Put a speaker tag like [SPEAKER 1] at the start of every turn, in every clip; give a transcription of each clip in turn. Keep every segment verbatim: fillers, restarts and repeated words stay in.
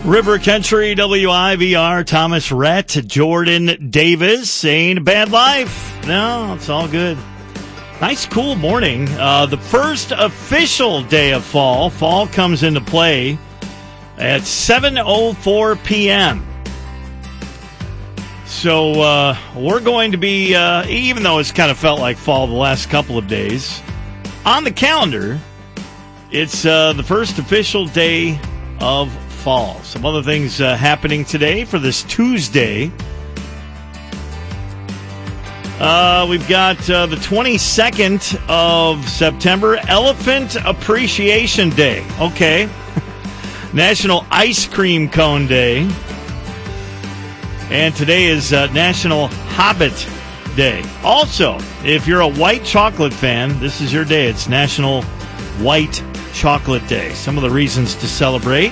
[SPEAKER 1] River Country, W I V R, Thomas Rhett, Jordan Davis. Ain't a bad life. No, it's all good. Nice, cool morning. Uh, the first official day of fall. Fall comes into play at seven oh four p.m. So uh, we're going to be, uh, even though it's kind of felt like fall the last couple of days, on the calendar, it's uh, the first official day of fall. Some other things uh, happening today for this Tuesday. Uh, we've got uh, the twenty-second of September, Elephant Appreciation Day. Okay. National Ice Cream Cone Day. And today is uh, National Hobbit Day. Also, if you're a white chocolate fan, this is your day. It's National White Chocolate Day. Some of the reasons to celebrate.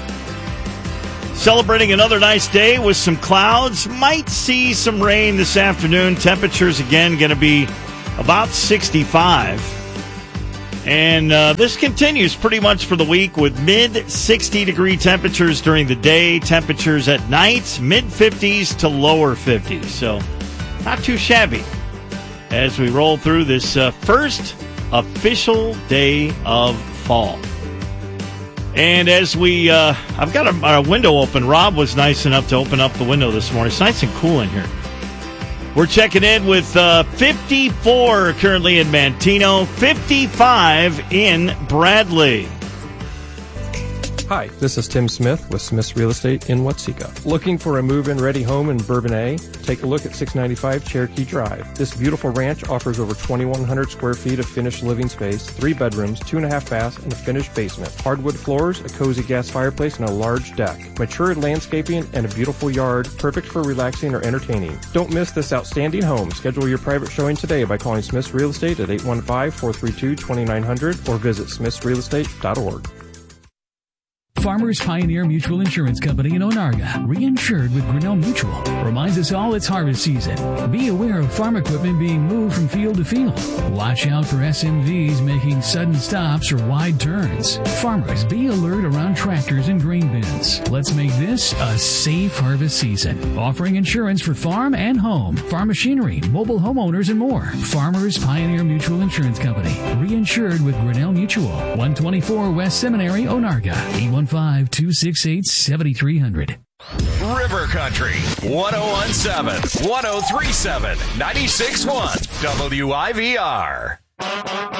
[SPEAKER 1] Celebrating another nice day with some clouds. Might see some rain this afternoon. Temperatures, again, going to be about sixty-five. And uh, this continues pretty much for the week with mid sixty degree temperatures during the day. Temperatures at night, mid fifties to lower fifties. So not too shabby as we roll through this uh, first official day of fall. And as we, uh, I've got a, a window open. Rob was nice enough to open up the window this morning. It's nice and cool in here. We're checking in with uh, fifty-four currently in Manteno, fifty-five in Bradley.
[SPEAKER 2] Hi, this is Tim Smith with Smith's Real Estate in Watseka. Looking for a move-in ready home in Bourbonnais? Take a look at six ninety-five Cherokee Drive. This beautiful ranch offers over twenty-one hundred square feet of finished living space, three bedrooms, two and a half baths, and a finished basement. Hardwood floors, a cozy gas fireplace, and a large deck. Mature landscaping and a beautiful yard, perfect for relaxing or entertaining. Don't miss this outstanding home. Schedule your private showing today by calling Smith's Real Estate at eight one five, four three two, two nine zero zero or visit smiths real estate dot org.
[SPEAKER 3] Farmers Pioneer Mutual Insurance Company in Onarga, reinsured with Grinnell Mutual, reminds us all it's harvest season. Be aware of farm equipment being moved from field to field. Watch out for S M Vs making sudden stops or wide turns. Farmers, be alert around tractors and grain bins. Let's make this a safe harvest season. Offering insurance for farm and home, farm machinery, mobile homeowners, and more. Farmers Pioneer Mutual Insurance Company, reinsured with Grinnell Mutual, one twenty-four West Seminary, Onarga, eight one five, two six eight, seven three zero zero.
[SPEAKER 4] River Country, one oh one seven, one oh three seven, ninety-six one, W I V R.